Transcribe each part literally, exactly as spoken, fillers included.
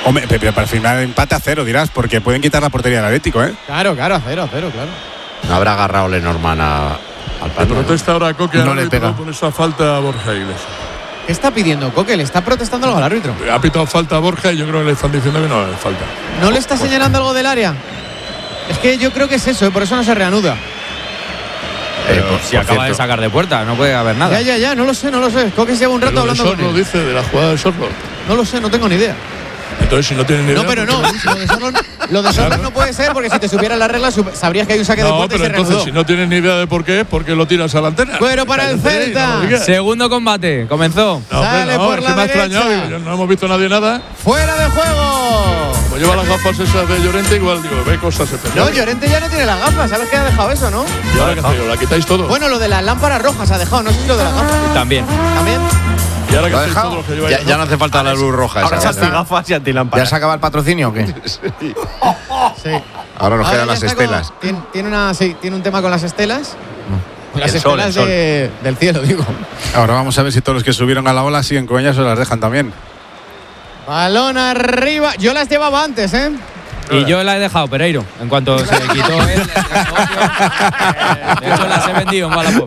Hombre, pero para firmar empate a cero, dirás, porque pueden quitar la portería del Atlético, ¿eh? Claro, claro, a cero, a cero, claro. No habrá agarrado Lenormand a, al Pato. Protesta ahora Coque no le pega por esa falta a Borja Iglesias. ¿Qué está pidiendo Coque? ¿Le está protestando algo al árbitro? Ha pitado falta a Borja y yo creo que le están diciendo que no le falta. ¿No le está señalando algo del área? Es que yo creo que es eso, ¿eh? Por eso no se reanuda. Eh, por, si por acaba cierto. de sacar de puerta, no puede haber nada. Ya, ya, ya, no lo sé, no lo sé. Coque lleva un rato Pero hablando de Sorlo con él. dice de la jugada de Sorlo. No lo sé, no tengo ni idea. Entonces, si no tienen ni idea. No, pero no. Lo de Sorlo, lo de Sorlo no puede ser porque si te supieran las reglas sabrías que hay un saque no, de puerta y pero se entonces, reanudó. si no tienes ni idea de por qué, ¿por qué lo tiras a la antena? Pero para el Celta. No, Segundo combate, comenzó. No, Sale no, por es la que me ha derecha. extrañado. Yo no hemos visto nadie nada. ¡Fuera de juego! Como lleva las gafas esas de Llorente, igual digo, ve cosas especiales. No, Llorente ya no tiene las gafas. ¿Sabes que ha dejado eso, no? ¿Y ahora qué hacéis? ¿La quitáis todo? Bueno, lo de las lámparas rojas ha dejado. No sé si lo de las gafas. También. ¿También? ¿Y ahora qué ¿Lo ha hacéis dejado? todo lo que lleváis? Ya, ya no hace falta la luz roja. Ahora Esa, ya está. Gafas y antilámparas. ¿Ya se acaba el patrocinio o qué? Sí. Ahora nos Ahora quedan ya las está con- estelas. Tiene, tiene una, sí, tiene un tema con las estelas. Las El sol, estelas el sol. de- del cielo, digo. Ahora vamos a ver si todos los que subieron a la ola siguen con ellas o las dejan también. Balón arriba. Yo las llevaba antes, ¿eh? Y yo la he dejado, Pereiro. En cuanto se quitó él, el negocio, eh, de hecho las he vendido en Wallapop.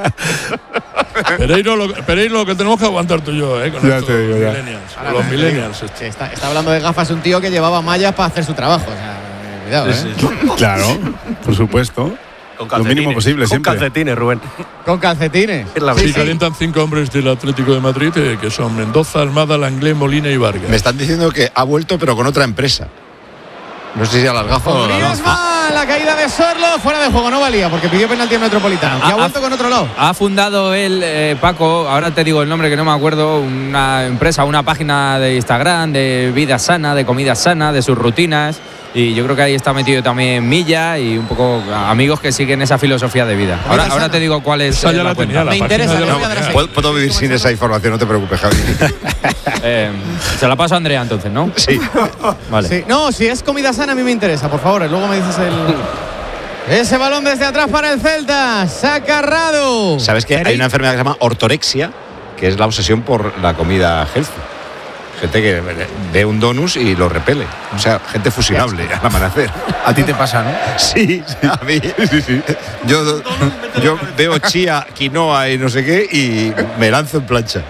Pereiro lo, Pereiro, lo que tenemos que aguantar tú y yo, ¿eh? Con Ya estos te digo, ya. millennials. Con los millennials. estos. Sí, está, está hablando de gafas un tío que llevaba mallas para hacer su trabajo. O sea, eh, cuidado, ¿eh? Claro, por supuesto. Con Lo mínimo posible, con siempre. calcetines, Rubén. Con calcetines. Es la Sí, verdad. calientan cinco hombres del Atlético de Madrid, eh, que son Mendoza, Almada, Langley, Molina y Vargas. Me están diciendo que ha vuelto, pero con otra empresa. No sé si a las gafas o a las gafas. Griezmann, la caída de Sorlo, fuera de juego, no valía porque pidió penalti al Metropolitano. Que ha Ah, vuelto ah, con otro lado. Ha fundado él, eh, Paco, ahora te digo el nombre que no me acuerdo, una empresa, una página de Instagram de vida sana, de comida sana, de sus rutinas. Y yo creo que ahí está metido también Milla y un poco amigos que siguen esa filosofía de vida. Ahora, ahora te digo cuál es Esa eh, ya la la cuenta. tenía, la Me página interesa, ya le la voy a dar a tenía. seguir. Puedo, puedo vivir sin esa información, no te preocupes, Javi. Eh, se la paso a Andrea entonces, ¿no? Sí. Vale. Sí. No, si es comida sana a mí me interesa, por favor. Luego me dices el... Ese balón desde atrás para el Celta. Saca Radu. ¿Sabes que hay una enfermedad que se llama ortorexia, que es la obsesión por la comida healthy? Gente que ve un donus y lo repele. O sea, gente fusilable al amanecer. A ti te pasa, ¿no? Sí, a mí. Sí, sí. Yo, yo veo chía, quinoa y no sé qué y me lanzo en plancha.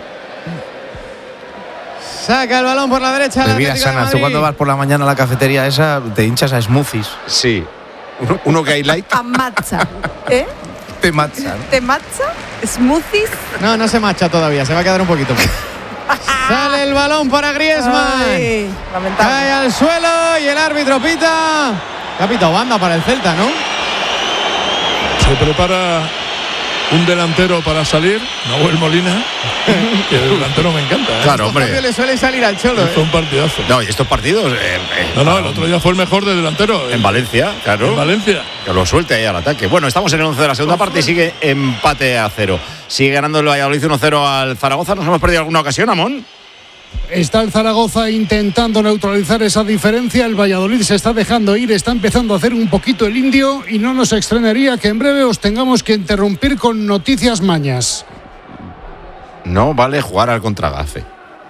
Saca el balón por la derecha. el Bebidas Atlético de sanas. Tú Madrid. cuando vas por la mañana a la cafetería esa, te hinchas a smoothies. Sí. Uno, uno que hay light. A matcha. ¿Eh? Te matcha, ¿no? ¿Te matcha? ¿Smoothies? No, no se marcha todavía, se va a quedar un poquito más. Sale el balón para Griezmann. Ay, lamentable. Cae al suelo y el árbitro pita. Que ha pitado banda para el Celta, ¿no? Se prepara un delantero para salir, Nahuel Molina, que el delantero me encanta. ¿eh? Claro, En cambio, hombre. le suele salir al cholo. Hizo ¿eh? un partidazo. No, y estos partidos. eh, eh, No, no, el otro día fue el mejor de delantero. En Valencia, claro. En Valencia. Que lo suelte ahí al ataque. Bueno, estamos en el once de la segunda parte y sigue empate a cero. Sigue ganando el Valladolid uno cero al Zaragoza. ¿Nos hemos perdido alguna ocasión, Amón? Está el Zaragoza intentando neutralizar esa diferencia. El Valladolid se está dejando ir, está empezando a hacer un poquito el indio y no nos extrañaría que en breve os tengamos que interrumpir con noticias mañas. No vale jugar al contragafe.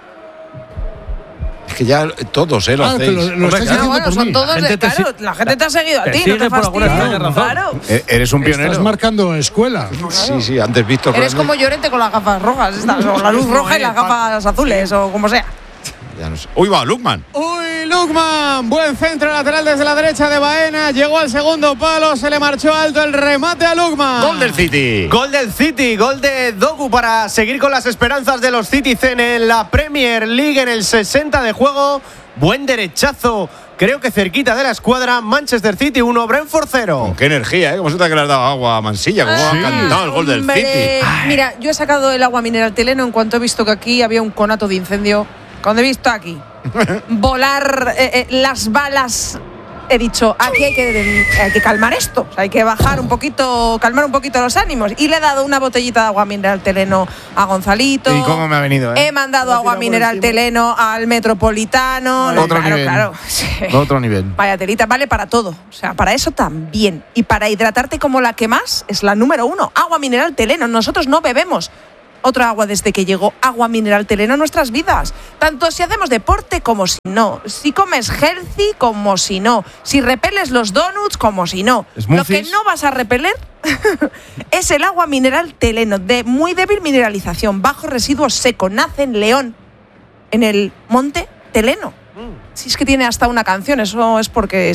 Es que ya todos, ¿eh? Lo Ah, que hacéis. lo- lo Hombre, estáis claro. No, bueno, por son mí. todos La de gente te claro. si- La gente te ha seguido a te ti, no sigue te por alguna fastidies. extraña razón. Claro. E- Eres un pionero. Estás marcando escuela. Sí, sí, antes Víctor. Eres como Llorente con las gafas rojas, estas, o la luz roja y las gafas azules, o como sea. Ya no sé. Uy, va, Lukman. Uy, Lukman, buen centro lateral desde la derecha de Baena, llegó al segundo palo, se le marchó alto el remate a Lukman. Gol del City. Gol del City, gol de Doku para seguir con las esperanzas de los Citizen en la Premier League en el sesenta de juego. Buen derechazo, creo que cerquita de la escuadra. Manchester City uno, Brentford cero. Con qué energía, ¿eh? Como se te que le has dado agua a Mansilla, como ha cantado el gol del Hombre, City. Mira, yo he sacado el agua mineral Teleno en cuanto he visto que aquí había un conato de incendio. Cuando he visto aquí volar eh, eh, las balas, he dicho, aquí hay que, hay que calmar esto. O sea, hay que bajar un poquito, calmar un poquito los ánimos. Y le he dado una botellita de agua mineral Teleno a Gonzalito. ¿Y cómo me ha venido, eh? He mandado agua mineral Teleno al Metropolitano. Otro claro, nivel. claro. Otro nivel. Vaya telita, vale para todo. O sea, para eso también. Y para hidratarte como la que más, es la número uno. Agua mineral Teleno. Nosotros no bebemos Otro agua desde que llegó Agua Mineral Teleno a nuestras vidas. Tanto si hacemos deporte como si no. Si comes healthy como si no. Si repeles los donuts como si no. Lo que no vas a repeler es el agua mineral Teleno, de muy débil mineralización, bajo residuo seco. Nace en León, en el monte Teleno. Si es que tiene hasta una canción, eso es porque